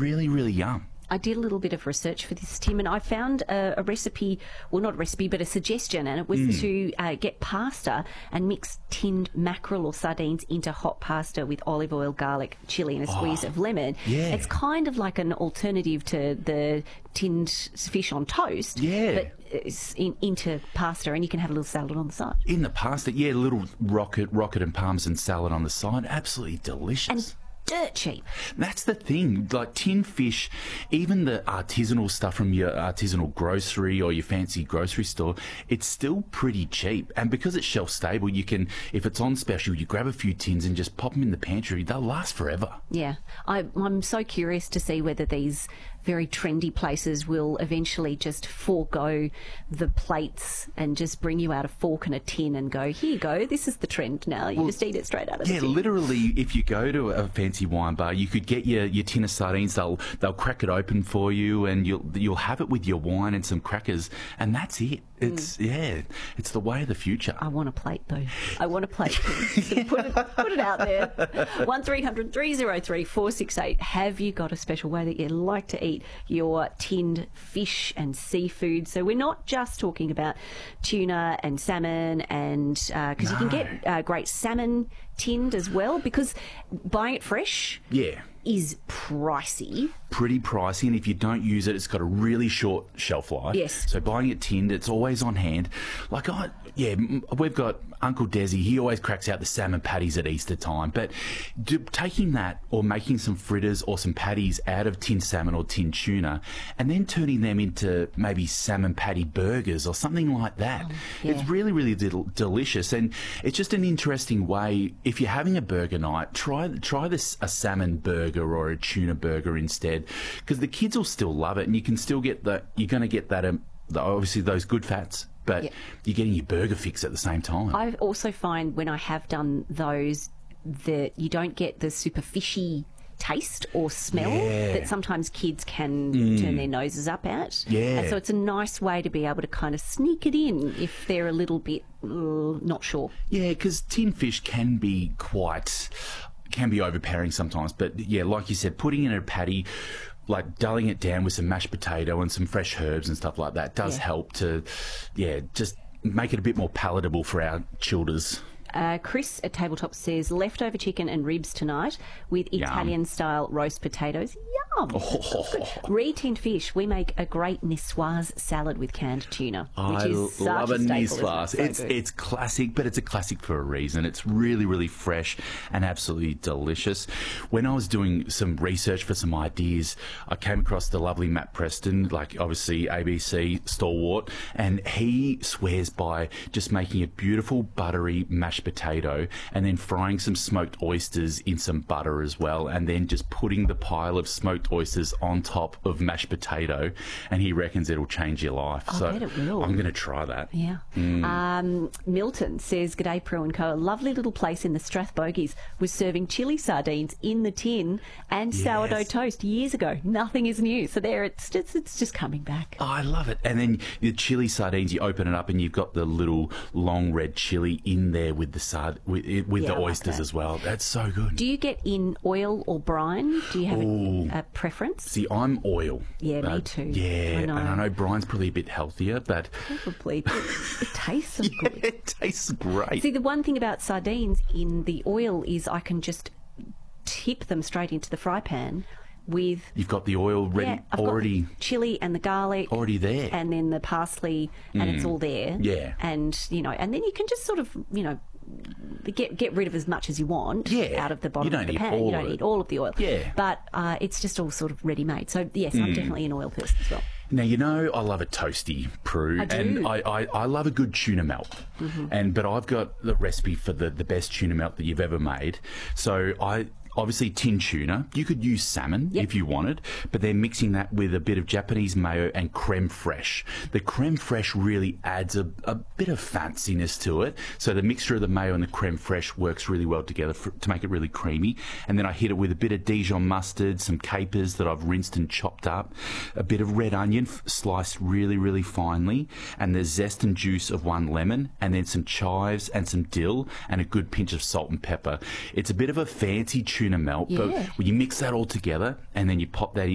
really, really yum. I did a little bit of research for this, Tim, and I found a recipe, well, not a recipe, but a suggestion, and it was to get pasta and mix tinned mackerel or sardines into hot pasta with olive oil, garlic, chilli and a squeeze of lemon. Yeah. It's kind of like an alternative to the tinned fish on toast, but it's into pasta, and you can have a little salad on the side. In the pasta, a little rocket and parmesan salad on the side. Absolutely delicious. And dirt cheap. That's the thing. Like tinned fish, even the artisanal stuff from your artisanal grocery or your fancy grocery store, it's still pretty cheap. And because it's shelf stable, you can, if it's on special, you grab a few tins and just pop them in the pantry. They'll last forever. Yeah. I'm so curious to see whether these very trendy places will eventually just forego the plates and just bring you out a fork and a tin and go, here you go, this is the trend now. You just eat it straight out of the tin. Yeah, literally, if you go to a fancy wine bar, you could get your tin of sardines. They'll crack it open for you, and you'll have it with your wine and some crackers, and that's it. It's it's the way of the future. I want a plate though. I want a plate. So put it out there. 1300 303 468. Have you got a special way that you like to eat your tinned fish and seafood? So we're not just talking about tuna and salmon, and because you can get great salmon tinned as well, because buying it fresh is pricey. Pretty pricey, and if you don't use it, it's got a really short shelf life. Yes. So buying it tinned, it's always on hand. Like we've got Uncle Desi. He always cracks out the salmon patties at Easter time. But taking that or making some fritters or some patties out of tinned salmon or tinned tuna, and then turning them into maybe salmon patty burgers or something like that. It's really, really delicious, and it's just an interesting way. If you're having a burger night, try this a salmon burger or a tuna burger instead, because the kids will still love it, and you can still get you're going to get that obviously those good fats, but you're getting your burger fix at the same time. I also find when I have done those that you don't get the super fishy taste or smell that sometimes kids can turn their noses up at. And so it's a nice way to be able to kind of sneak it in if they're a little bit not sure. Yeah, because tinned fish can be overpowering sometimes, but like you said, putting in a patty, like dulling it down with some mashed potato and some fresh herbs and stuff like that does help to just make it a bit more palatable for our childers. Chris at Tabletop says leftover chicken and ribs tonight with Italian-style roast potatoes. Yum! Re-tinned fish. We make a great niçoise salad with canned tuna, which is such love a niçoise. It's classic, but it's a classic for a reason. It's really, really fresh and absolutely delicious. When I was doing some research for some ideas, I came across the lovely Matt Preston, like obviously ABC stalwart, and he swears by just making a beautiful buttery mashed potato and then frying some smoked oysters in some butter as well, and then just putting the pile of smoked oysters on top of mashed potato, and he reckons it'll change your life. I bet it will. I'm going to try that. Yeah. Milton says, G'day Prue and Co. A lovely little place in the Strathbogies was serving chili sardines in the tin and sourdough toast years ago. Nothing is new. So there, it's just coming back. Oh, I love it. And then the chili sardines, you open it up and you've got the little long red chili in there with the the oysters as well. That's so good. Do you get in oil or brine? Do you have a preference? See, I'm oil. Yeah, me too. Yeah, and I know brine's probably a bit healthier, but probably it tastes so good. It tastes great. See, the one thing about sardines in the oil is I can just tip them straight into the fry pan. You've got the oil ready already. Got the chili and the garlic already there, and then the parsley, and it's all there. Yeah, and and then you can just sort of get rid of as much as you want out of the bottom of the pan. You don't need all of the oil. Yeah, but it's just all sort of ready made. So yes, I'm definitely an oil person as well. Now, I love a toasty, Prue, and I love a good tuna melt. But I've got the recipe for the best tuna melt that you've ever made. So obviously tinned tuna. You could use salmon if you wanted, but they're mixing that with a bit of Japanese mayo and creme fraiche. The creme fraiche really adds a bit of fanciness to it. So the mixture of the mayo and the creme fraiche works really well together to make it really creamy. And then I hit it with a bit of Dijon mustard, some capers that I've rinsed and chopped up, a bit of red onion sliced really, really finely, and the zest and juice of one lemon, and then some chives and some dill and a good pinch of salt and pepper. It's a bit of a fancy tuna melt, but when you mix that all together and then you pop that